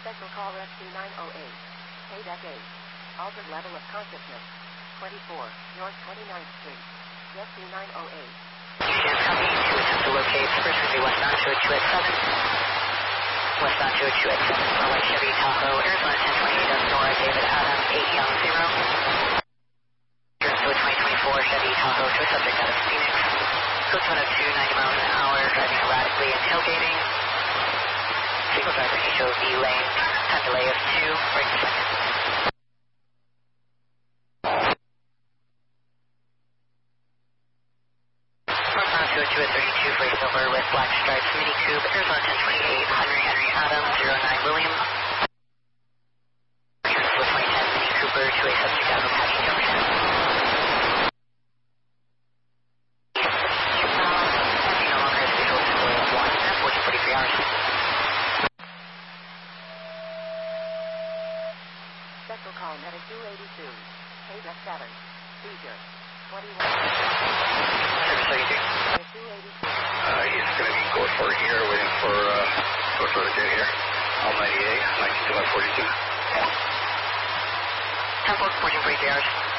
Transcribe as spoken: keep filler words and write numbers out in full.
Special call Rescue nine oh eight. Payback eight. Altered level of consciousness. twenty-four, North twenty-ninth Street. Rescue nine oh eight. Yes, copy. To attempt to locate first would be westbound to two eight seven. Westbound to two eight seven. Runway Chevy Tahoe, Arizona ten twenty-eight, Nora David Adam, eight Young zero. To a twenty twenty-four Chevy Tahoe to a subject out of Phoenix. Coast one oh two, ninety miles an hour, driving erratically and tailgating. Single driver H O V lane, time delay of two, break a second. Northbound to a two thirty-two freight silver with black stripes, Mini Coupe, Arizona ten twenty-eight, Henry Henry Adam, zero nine William. Return to a twenty ten Mini Cooper to a subject out of Apache Junction. Special call Meta two eighty-two. Payback seven. Seizure. twenty-one. Service thirty-two. Meta two eighty-two. Uh, he's going to be code for here, waiting for, uh, code for the jet here. All ninety-eight, ninety-two, forty-two. ten four, fourteen forty-three hours.